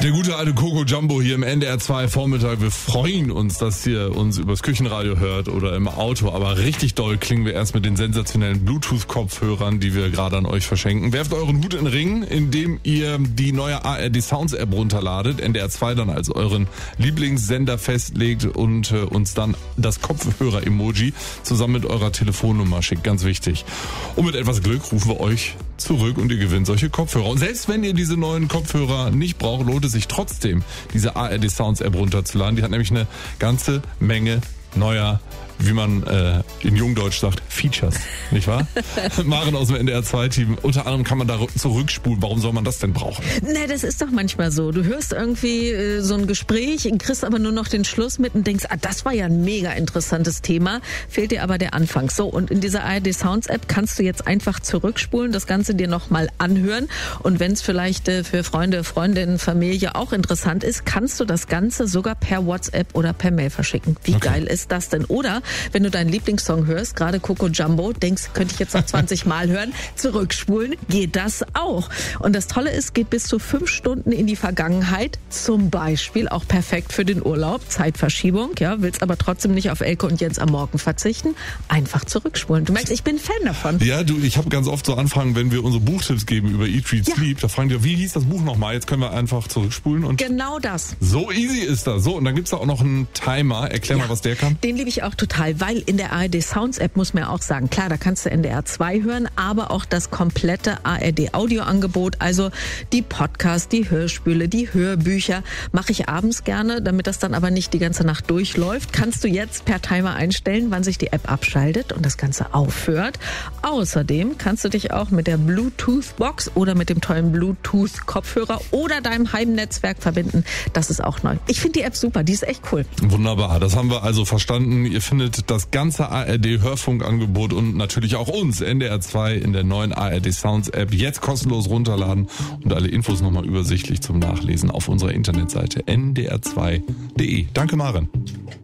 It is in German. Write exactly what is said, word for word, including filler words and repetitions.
Der gute alte Coco Jumbo hier im N D R zwei Vormittag. Wir freuen uns, dass ihr uns übers Küchenradio hört oder im Auto. Aber richtig doll klingen wir erst mit den sensationellen Bluetooth-Kopfhörern, die wir gerade an euch verschenken. Werft euren Hut in den Ring, indem ihr die neue A R D Sounds App runterladet, N D R zwei dann als euren Lieblingssender festlegt und äh, uns dann das Kopfhörer-Emoji zusammen mit eurer Telefonnummer schickt. Ganz wichtig. Und mit etwas Glück rufen wir euch zurück und ihr gewinnt solche Kopfhörer. Und selbst wenn ihr diese neuen Kopfhörer nicht braucht, lohnt es sich trotzdem, diese A R D Sounds App runterzuladen. Die hat nämlich eine ganze Menge neuer, wie man äh, in Jungdeutsch sagt, Features, nicht wahr? Maren aus dem N D R zwei Team. Unter anderem kann man da zurückspulen. Warum soll man das denn brauchen? Ne, das ist doch manchmal so. Du hörst irgendwie äh, so ein Gespräch, kriegst aber nur noch den Schluss mit und denkst, ah, das war ja ein mega interessantes Thema. Fehlt dir aber der Anfang. So, und in dieser A R D Sounds App kannst du jetzt einfach zurückspulen, das Ganze dir nochmal anhören. Und wenn es vielleicht äh, für Freunde, Freundinnen, Familie auch interessant ist, kannst du das Ganze sogar per WhatsApp oder per Mail verschicken. Wie okay. geil ist das denn? Oder wenn du deinen Lieblingssong hörst, gerade Coco Jumbo, denkst, könnte ich jetzt noch zwanzig Mal hören, zurückspulen, geht das auch. Und das Tolle ist, geht bis zu fünf Stunden in die Vergangenheit, zum Beispiel auch perfekt für den Urlaub, Zeitverschiebung, ja, willst aber trotzdem nicht auf Elke und Jens am Morgen verzichten, einfach zurückspulen. Du merkst, ich bin Fan davon. Ja, du, ich habe ganz oft so Anfragen, wenn wir unsere Buchtipps geben über Eat, Read, ja. Sleep, da fragen die, wie hieß das Buch nochmal? Jetzt können wir einfach zurückspulen und genau das. So easy ist das. So, und dann gibt's da auch noch einen Timer. Erklär ja, mal, was der kann. Den liebe ich auch total, weil in der A R D Sounds App muss man ja auch sagen, klar, da kannst du N D R zwei hören, aber auch das komplette A R D Audioangebot, also die Podcasts, die Hörspiele, die Hörbücher, mache ich abends gerne, damit das dann aber nicht die ganze Nacht durchläuft, kannst du jetzt per Timer einstellen, wann sich die App abschaltet und das Ganze aufhört. Außerdem kannst du dich auch mit der Bluetooth-Box oder mit dem tollen Bluetooth-Kopfhörer oder deinem Heimnetzwerk verbinden. Das ist auch neu. Ich finde die App super, die ist echt cool. Wunderbar, das haben wir also verstanden. Ihr findet das ganze A R D Hörfunkangebot und natürlich auch uns, N D R zwei, in der neuen A R D Sounds App jetzt kostenlos runterladen und alle Infos nochmal übersichtlich zum Nachlesen auf unserer Internetseite n d r zwei punkt d e. Danke, Maren.